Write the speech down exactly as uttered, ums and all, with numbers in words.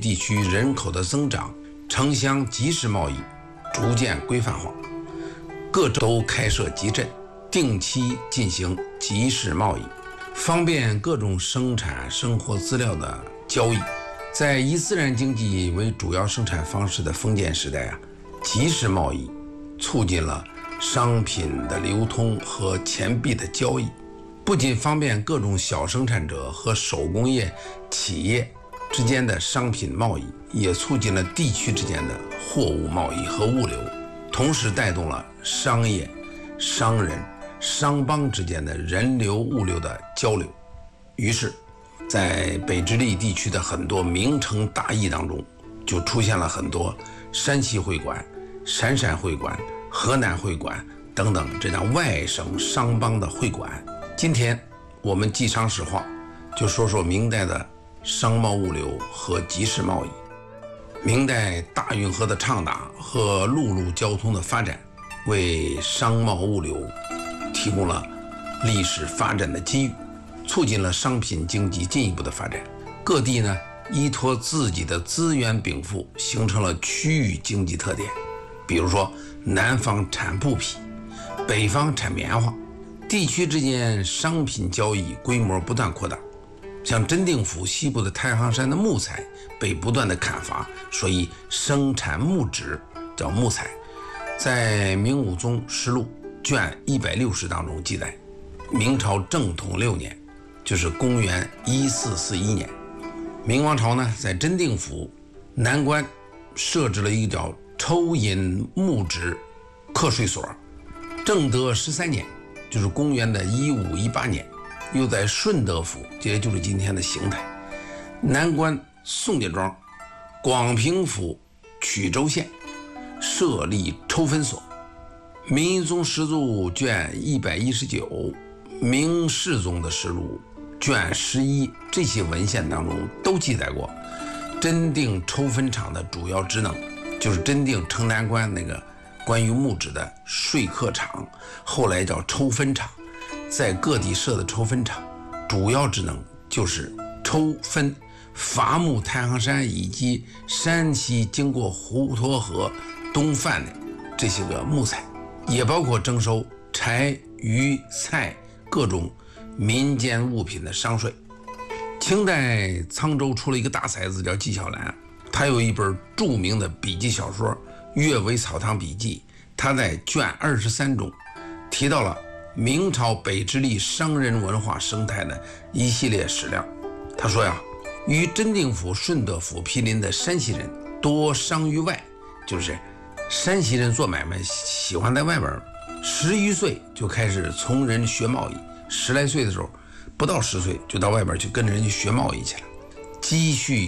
地区人口的增长，城乡集市贸易逐渐规范化，各州都开设集镇，定期进行集市贸易，方便各种生产生活资料的交易。在以自然经济为主要生产方式的封建时代啊，集市贸易促进了商品的流通和钱币的交易，不仅方便各种小生产者和手工业企业之间的商品贸易，也促进了地区之间的货物贸易和物流，同时带动了商业、商人、商帮之间的人流物流的交流。于是在北直隶地区的很多名城大邑当中，就出现了很多山西会馆、陕陕会馆、河南会馆等等这样外省商帮的会馆。今天我们记商史话，就说说明代的商贸物流和集市贸易。明代大运河的畅达和陆路交通的发展，为商贸物流提供了历史发展的机遇，促进了商品经济进一步的发展。各地呢依托自己的资源禀赋，形成了区域经济特点。比如说南方产布匹，北方产棉花，地区之间商品交易规模不断扩大。像真定府西部的太行山的木材被不断的砍伐，所以生产木纸叫木材。在明武宗实录卷一百六十当中记载，明朝正统六年，就是公元一四四一年，明王朝呢在真定府南关设置了一个叫抽引木纸课税所。正德十三年，就是公元的一五一八年，又在顺德府，这也就是今天的邢台、南关宋家庄、广平府曲州县设立抽分所。明宗实录卷一百一十九、明世宗的实录卷十一，这些文献当中都记载过真定抽分厂的主要职能，就是真定城南关那个关于木质的税刻厂，后来叫抽分厂。在各地设的抽分厂，主要职能就是抽分伐木太行山以及山西经过滹沱河东泛的这些个木材，也包括征收柴、鱼、菜各种民间物品的商税。清代沧州出了一个大才子叫纪晓岚，他有一本著名的笔记小说《阅微草堂笔记》，他在卷二十三中提到了明朝北直隶商人文化生态的一系列史料。他说呀，与真定府、顺德府毗邻的山西人多商于外，就是山西人做买卖喜欢在外边，十余岁就开始从人学贸易，十来岁的时候，不到十岁就到外边去跟着人家学贸易去了，积蓄